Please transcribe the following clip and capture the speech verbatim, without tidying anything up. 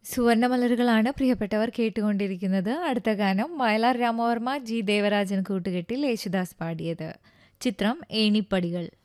സുവർണമലരുകളാണ് പ്രിയപ്പെട്ടവർ കേട്ടുകൊണ്ടിരിക്കുന്നത്. അടുത്ത ഗാനം വയലാർ രാമവർമ്മ, ജി ദേവരാജൻ കൂട്ടുകെട്ടിൽ യേശുദാസ് പാടിയത്. ചിത്രം ഏണിപ്പടികൾ.